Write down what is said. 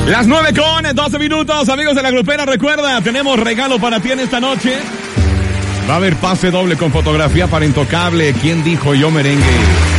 Las 9:12, amigos de la grupera. Recuerda, tenemos regalo para ti en esta noche. Va a haber pase doble con fotografía para Intocable. ¿Quién dijo yo merengue?